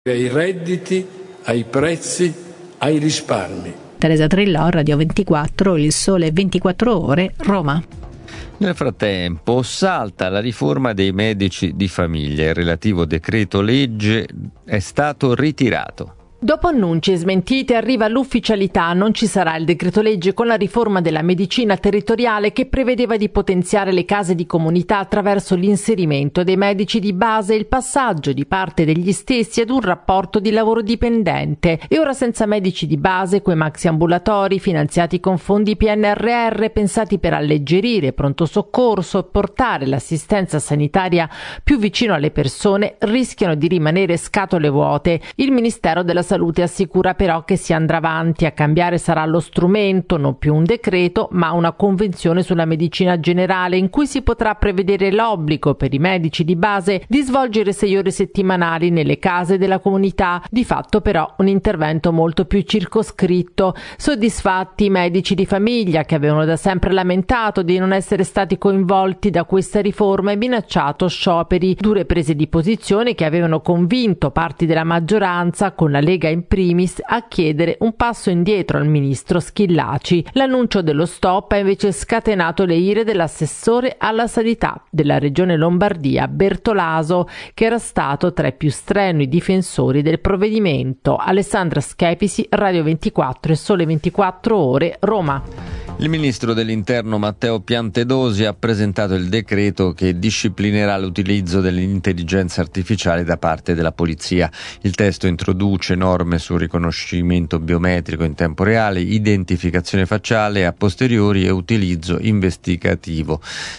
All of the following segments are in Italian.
ai redditi, ai prezzi, ai risparmi. Teresa Trillò, Radio 24, Il Sole 24 Ore, Roma. Nel frattempo salta la riforma dei medici di famiglia. Il relativo decreto legge è stato ritirato. Dopo annunci e smentite arriva l'ufficialità, non ci sarà il decreto legge con la riforma della medicina territoriale che prevedeva di potenziare le case di comunità attraverso l'inserimento dei medici di base e il passaggio di parte degli stessi ad un rapporto di lavoro dipendente. E ora senza medici di base, quei maxi ambulatori finanziati con fondi PNRR pensati per alleggerire pronto soccorso e portare l'assistenza sanitaria più vicino alle persone rischiano di rimanere scatole vuote. Il Ministero della Salute assicura però che si andrà avanti. A cambiare sarà lo strumento, non più un decreto, ma una convenzione sulla medicina generale in cui si potrà prevedere l'obbligo per i medici di base di svolgere 6 ore settimanali nelle case della comunità. Di fatto però un intervento molto più circoscritto. Soddisfatti i medici di famiglia che avevano da sempre lamentato di non essere stati coinvolti da questa riforma e minacciato scioperi. Dure prese di posizione che avevano convinto parti della maggioranza, con la Lega in primis, a chiedere un passo indietro al ministro Schillaci. L'annuncio dello stop ha invece scatenato le ire dell'assessore alla sanità della regione Lombardia, Bertolaso, che era stato tra i più strenui difensori del provvedimento. Alessandra Schepisi, Radio 24 e Sole 24 Ore, Roma. Il ministro dell'Interno Matteo Piantedosi ha presentato il decreto che disciplinerà l'utilizzo dell'intelligenza artificiale da parte della polizia. Il testo introduce norme sul riconoscimento biometrico in tempo reale, identificazione facciale a posteriori e utilizzo investigativo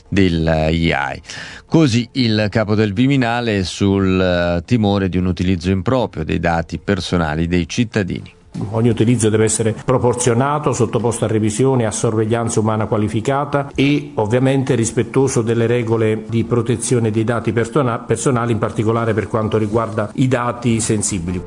dell'AI. Così il capo del Viminale sul timore di un utilizzo improprio dei dati personali dei cittadini. Ogni utilizzo deve essere proporzionato, sottoposto a revisione e a sorveglianza umana qualificata e ovviamente rispettoso delle regole di protezione dei dati personali, in particolare per quanto riguarda i dati sensibili.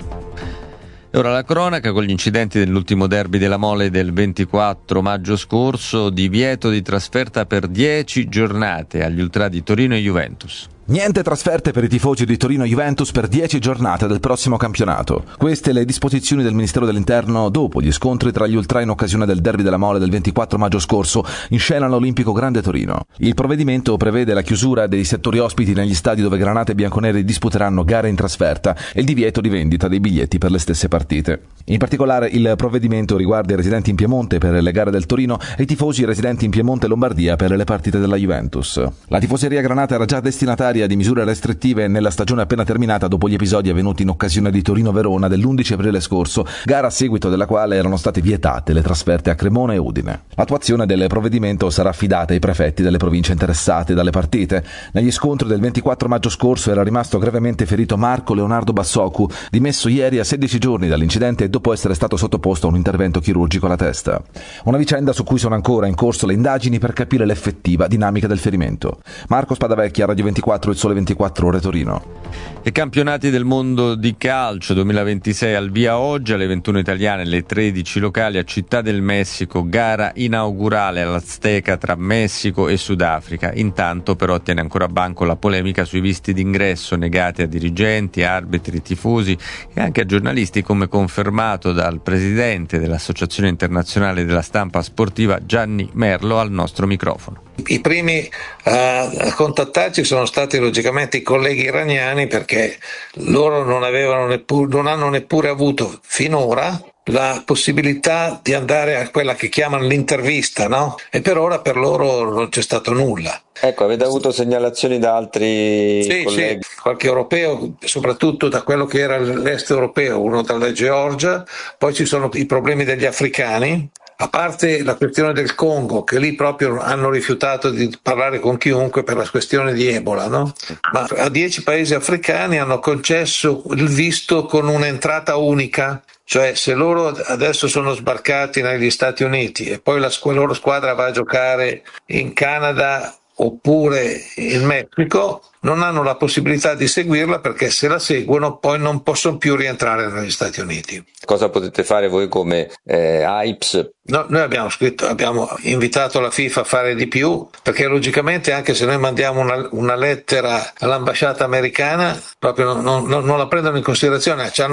E ora la cronaca con gli incidenti dell'ultimo derby della Mole del 24 maggio scorso, divieto di trasferta per 10 giornate agli ultras di Torino e Juventus. Niente trasferte per i tifosi di Torino Juventus per 10 giornate del prossimo campionato. Queste le disposizioni del Ministero dell'Interno dopo gli scontri tra gli ultras in occasione del derby della Mole del 24 maggio scorso in scena all'Olimpico Grande Torino. Il provvedimento prevede la chiusura dei settori ospiti negli stadi dove Granata e Bianconeri disputeranno gare in trasferta e il divieto di vendita dei biglietti per le stesse partite. In particolare il provvedimento riguarda i residenti in Piemonte per le gare del Torino e i tifosi residenti in Piemonte e Lombardia per le partite della Juventus. La tifoseria Granata era già destinataria di misure restrittive nella stagione appena terminata dopo gli episodi avvenuti in occasione di Torino-Verona dell'11 aprile scorso, gara a seguito della quale erano state vietate le trasferte a Cremona e Udine. L'attuazione del provvedimento sarà affidata ai prefetti delle province interessate dalle partite. Negli scontri del 24 maggio scorso era rimasto gravemente ferito Marco Leonardo Bassocu, dimesso ieri a 16 giorni dall'incidente dopo essere stato sottoposto a un intervento chirurgico alla testa. Una vicenda su cui sono ancora in corso le indagini per capire l'effettiva dinamica del ferimento. Marco Spadavecchia, Radio 24, Il Sole 24 Ore, Torino. I campionati del mondo di calcio 2026 al via oggi alle 21 italiane, alle 13 locali a Città del Messico, gara inaugurale all'Azteca tra Messico e Sudafrica. Intanto però tiene ancora a banco la polemica sui visti d'ingresso negati a dirigenti, arbitri, tifosi e anche a giornalisti, come confermato dal presidente dell'Associazione Internazionale della Stampa Sportiva Gianni Merlo al nostro microfono. I primi a contattarci sono stati logicamente i colleghi iraniani, perché loro non hanno neppure avuto finora la possibilità di andare a quella che chiamano l'intervista, no? E per ora per loro non c'è stato nulla. Ecco, avete avuto segnalazioni da altri colleghi? Sì, qualche europeo, soprattutto da quello che era l'est europeo, uno dalla Georgia, poi ci sono i problemi degli africani. A parte la questione del Congo, che lì proprio hanno rifiutato di parlare con chiunque per la questione di Ebola, no? Ma a 10 paesi africani hanno concesso il visto con un'entrata unica, cioè se loro adesso sono sbarcati negli Stati Uniti e poi la loro squadra va a giocare in Canada oppure il Messico non hanno la possibilità di seguirla, perché se la seguono poi non possono più rientrare negli Stati Uniti. Cosa potete fare voi come AIPS? No, noi abbiamo invitato la FIFA a fare di più, perché logicamente anche se noi mandiamo una lettera all'ambasciata americana proprio non la prendono in considerazione.